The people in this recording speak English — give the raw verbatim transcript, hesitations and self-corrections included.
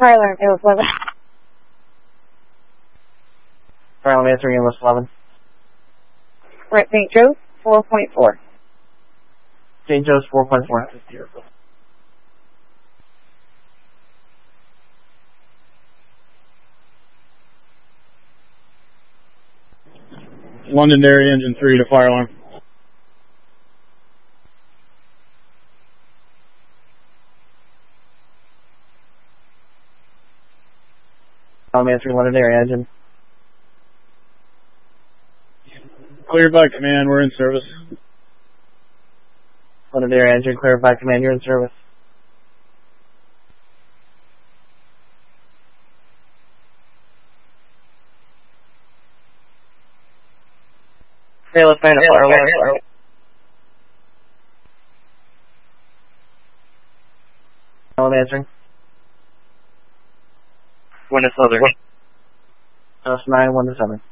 Fire alarm, it was eleven. Fire alarm answering, it was eleven. Right, Saint Joe's, four point four. Saint Joe's, four point four. Londonderry engine three to fire alarm. I'm answering Londonderry engine. Cleared by command, we're in service. Londonderry engine, cleared by command, you're in service. Okay, let's find a fire alarm. I'm answering. One to Southern. House nine, one to seven.